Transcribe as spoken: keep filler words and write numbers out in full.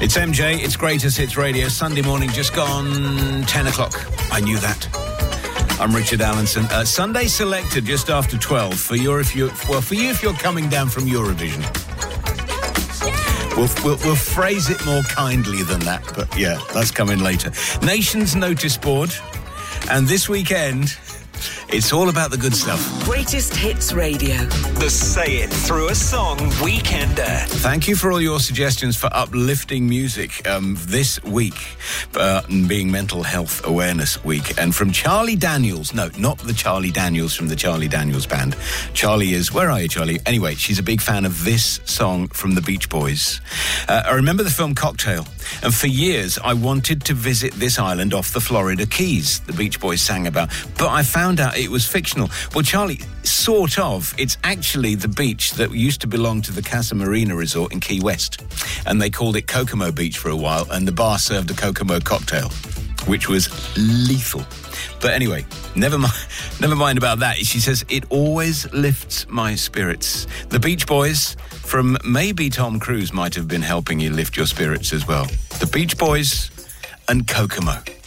It's M J, it's Greatest Hits Radio, Sunday morning, just gone ten o'clock. I knew that. I'm Richard Allenson. Uh, Sunday selected just after twelve for your if you well for you if you're coming down from Eurovision. We'll, we'll, we'll phrase it more kindly than that, but yeah, that's coming later. Nations Notice Board, and this weekend, it's all about the good stuff. Greatest Hits Radio. The Say It Through a Song Weekender. Thank you for all your suggestions for uplifting music um, this week, uh, being Mental Health Awareness Week. And from Charlie Daniels, no, not the Charlie Daniels from the Charlie Daniels Band. Charlie is, where are you, Charlie? Anyway, she's a big fan of this song from the Beach Boys. Uh, I remember the film Cocktail, and for years I wanted to visit this island off the Florida Keys the Beach Boys sang about, but I found out it was fictional. Well, Charlie, sort of. It's actually the beach that used to belong to the Casa Marina Resort in Key West, and they called it Kokomo Beach for a while, and the bar served a Kokomo cocktail, which was lethal. But anyway, never mind, never mind about that. She says, it always lifts my spirits. The Beach Boys, from maybe Tom Cruise, might have been helping you lift your spirits as well. The Beach Boys and Kokomo.